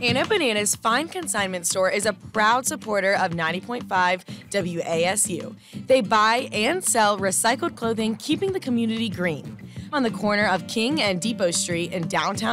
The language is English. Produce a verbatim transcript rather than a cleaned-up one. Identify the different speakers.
Speaker 1: Anna Banana's Fine Consignment Store is a proud supporter of ninety point five W A S U. They buy and sell recycled clothing, keeping the community green. On the corner of King and Depot Street in downtown